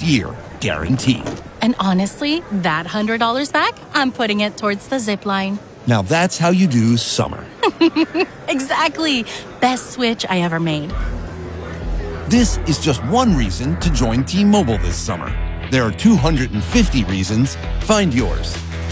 year, guaranteed. And honestly, that $100 back, I'm putting it towards the zip line. Now that's how you do summer. Exactly. Best switch I ever made. This is just one reason to join T-Mobile this summer. There are 250 reasons. Find yours.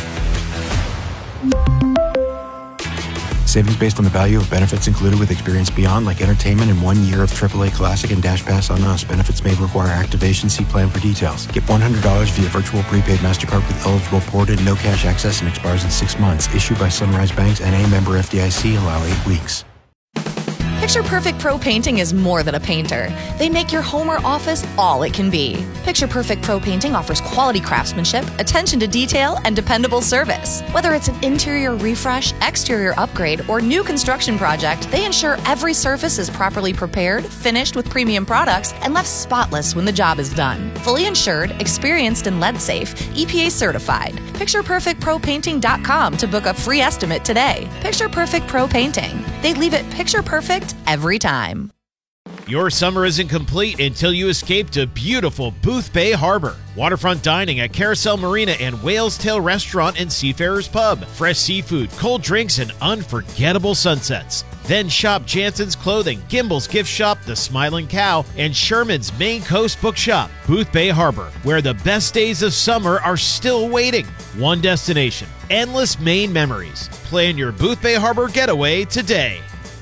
Savings based on the value of benefits included with Experience Beyond, like entertainment and 1 year of AAA Classic and Dash Pass on Us. Benefits may require activation. See plan for details. Get $100 via virtual prepaid MasterCard with eligible ported, no cash access, and expires in 6 months. Issued by Sunrise Banks, N.A. member FDIC. Allow 8 weeks. Picture Perfect Pro Painting is more than a painter. They make your home or office all it can be. Picture Perfect Pro Painting offers quality craftsmanship, attention to detail, and dependable service. Whether it's an interior refresh, exterior upgrade, or new construction project, they ensure every surface is properly prepared, finished with premium products, and left spotless when the job is done. Fully insured, experienced, and lead safe, EPA certified. PicturePerfectProPainting.com to book a free estimate today. Picture Perfect Pro Painting. They leave it picture perfect every time. Your summer isn't complete until you escape to beautiful Boothbay Harbor. Waterfront dining at Carousel Marina and Whale's Tail Restaurant and Seafarers Pub. Fresh seafood, cold drinks, and unforgettable sunsets. Then shop Jansen's Clothing, Gimbel's Gift Shop, The Smiling Cow, and Sherman's Main Coast Bookshop. Boothbay Harbor, where the best days of summer are still waiting. One destination, endless Maine memories. Plan your Boothbay Harbor getaway today.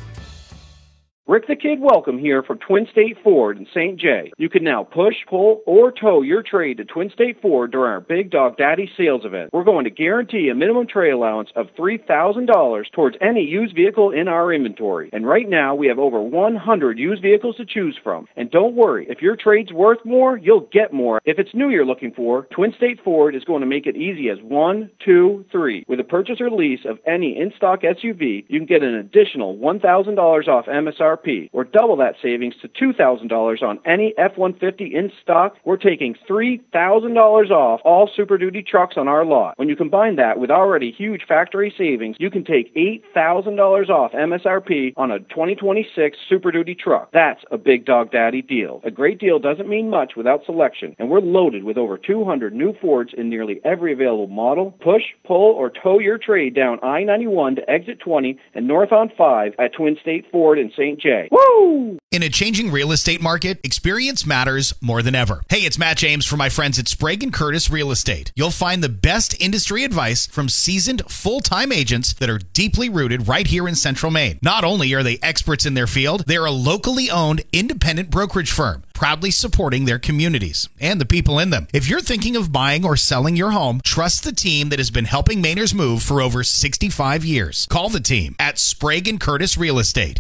Rick the Kid Welcome here for Twin State Ford in St. Jay. You can now push, pull, or tow your trade to Twin State Ford during our Big Dog Daddy sales event. We're going to guarantee a minimum trade allowance of $3,000 towards any used vehicle in our inventory. And right now, we have over 100 used vehicles to choose from. And don't worry, if your trade's worth more, you'll get more. If it's new you're looking for, Twin State Ford is going to make it easy as 1, 2, 3. With a purchase or lease of any in-stock SUV, you can get an additional $1,000 off MSRP. Or double that savings to $2,000 on any F-150 in stock. We're taking $3,000 off all Super Duty trucks on our lot. When you combine that with already huge factory savings, you can take $8,000 off MSRP on a 2026 Super Duty truck. That's a Big Dog Daddy deal. A great deal doesn't mean much without selection, and we're loaded with over 200 new Fords in nearly every available model. Push, pull, or tow your trade down I-91 to exit 20 and north on 5 at Twin State Ford in St. J. Woo! In a changing real estate market, experience matters more than ever. Hey, it's Matt James from my friends at Sprague & Curtis Real Estate. You'll find the best industry advice from seasoned full-time agents that are deeply rooted right here in Central Maine. Not only are they experts in their field, they're a locally owned independent brokerage firm, proudly supporting their communities and the people in them. If you're thinking of buying or selling your home, trust the team that has been helping Mainers move for over 65 years. Call the team at Sprague & Curtis Real Estate,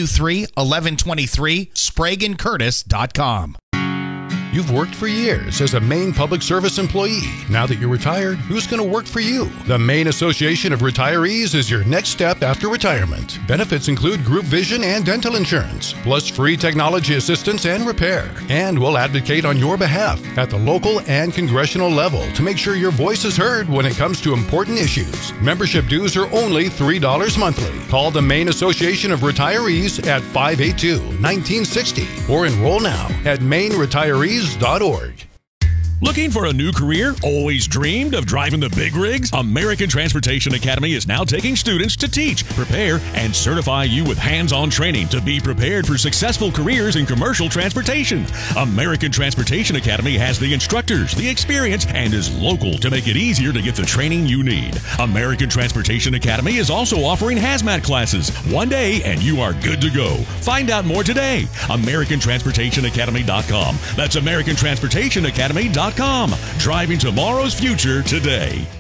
623-1123, SpragueandCurtis.com. You've worked for years as a Maine Public Service employee. Now that you're retired, who's going to work for you? The Maine Association of Retirees is your next step after retirement. Benefits include group vision and dental insurance, plus free technology assistance and repair. And we'll advocate on your behalf at the local and congressional level to make sure your voice is heard when it comes to important issues. Membership dues are only $3 monthly. Call the Maine Association of Retirees at 582-1960 or enroll now at mainretirees.org. Looking for a new career? Always dreamed of driving the big rigs? American Transportation Academy is now taking students to teach, prepare, and certify you with hands-on training to be prepared for successful careers in commercial transportation. American Transportation Academy has the instructors, the experience, and is local to make it easier to get the training you need. American Transportation Academy is also offering hazmat classes. One day and you are good to go. Find out more today. AmericanTransportationAcademy.com. That's AmericanTransportationAcademy.com. Driving tomorrow's future today.